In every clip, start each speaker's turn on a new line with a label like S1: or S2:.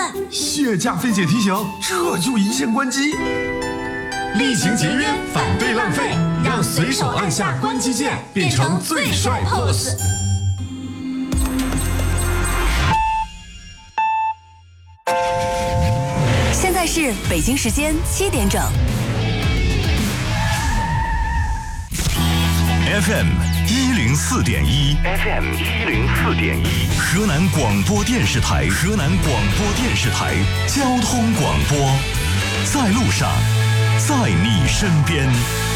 S1: 慢。
S2: 血价费解提醒，这就一键关机。厉行节约，反对浪费，让随手按下关机键变成最帅 pose。
S1: 现在是北京时间7点整。
S3: FM104.1 河南广播电视台交通广播，在路上，在你身边。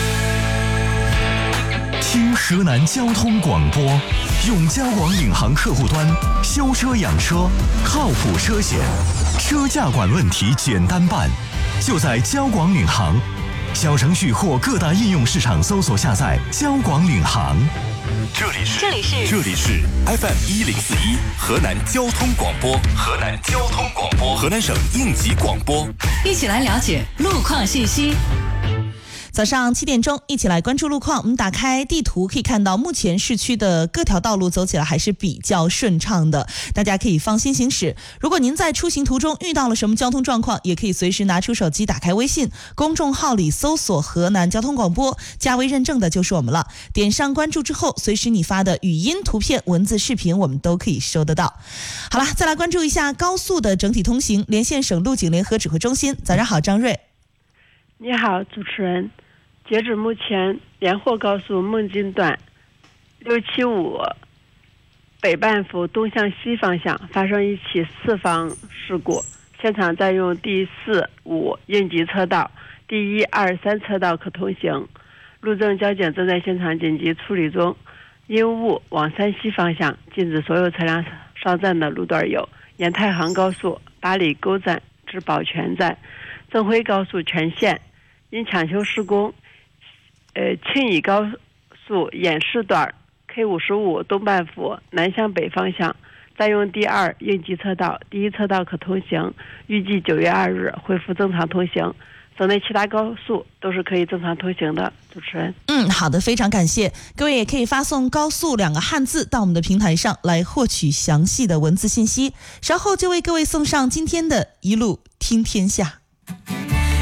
S3: 听河南交通广播，用交广领航客户端修车养车，靠谱车险，车价管问题简单办，就在交广领航。小程序或各大应用市场搜索下载交广领航。这里是 FM104.1河南交通广播，河南省应急广播，
S1: 一起来了解路况信息。早上7点钟，一起来关注路况。我们打开地图可以看到，目前市区的各条道路走起来还是比较顺畅的，大家可以放心行驶。如果您在出行途中遇到了什么交通状况，也可以随时拿出手机，打开微信公众号里搜索河南交通广播，加微认证的就是我们了。点上关注之后，随时你发的语音、图片、文字、视频，我们都可以收得到。好了，再来关注一下高速的整体通行。连线省路警联合指挥中心，早上好，张瑞。
S4: 你好，主持人。截止目前，连霍高速孟津段675北半幅东向西方向发生一起4方事故，现场占用第4、5应急车道，第1、2、3车道可通行。路政交警正在现场紧急处理中。因误往山西方向，禁止所有车辆上站的路段有：沿太行高速八里沟站至宝泉站，郑辉高速全线因抢修施工。庆宜高速偃师段 K55东半幅南向北方向占用第2应急车道，第1车道可通行，预计9月2日恢复正常通行。省内其他高速都是可以正常通行的。主持人，
S1: 好的，非常感谢各位，也可以发送高速2个汉字到我们的平台上来获取详细的文字信息，稍后就为各位送上今天的一路听天下。